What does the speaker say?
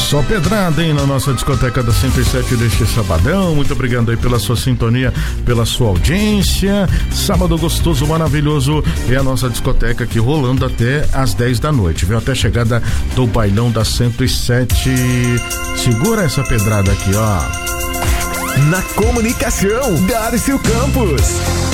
Só pedrada, hein, na nossa discoteca da 107 deste sabadão. Muito obrigado aí pela sua sintonia, pela sua audiência. Sábado gostoso, maravilhoso. É a nossa discoteca aqui rolando até às 10 da noite, viu? Até a chegada do bailão da 107. Segura essa pedrada aqui, ó. Na comunicação, Darcio Campos.